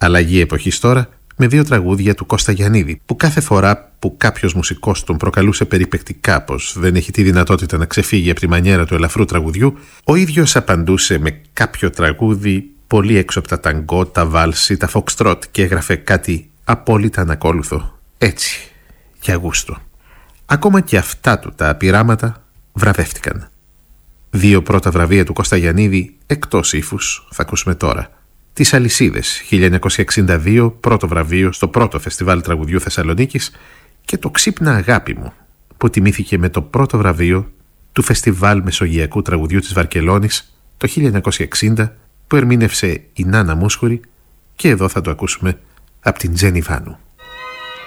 Αλλαγή εποχής τώρα, με 2 τραγούδια του Κώστα Γιαννίδη, που κάθε φορά που κάποιος μουσικός τον προκαλούσε περιπεκτικά πως δεν έχει τη δυνατότητα να ξεφύγει από τη μανιέρα του ελαφρού τραγουδιού, ο ίδιος απαντούσε με κάποιο τραγούδι πολύ έξω από τα ταγκό, τα βάλση, τα φοξτρότ και έγραφε κάτι απόλυτα ανακόλουθο, έτσι, για γούστο. Ακόμα και αυτά του τα πειράματα βραβεύτηκαν. 2 πρώτα βραβεία του Κώστα Γιαννίδη εκτός ύφους θα ακούσουμε τώρα. Τις Αλυσίδες 1962, πρώτο βραβείο στο πρώτο φεστιβάλ τραγουδιού Θεσσαλονίκης, και το Ξύπνα αγάπη μου, που τιμήθηκε με το πρώτο βραβείο του Φεστιβάλ Μεσογειακού Τραγουδιού της Βαρκελώνης το 1960, που ερμήνευσε η Νάνα Μούσχουρη, και εδώ θα το ακούσουμε από την Τζένι Βάνου.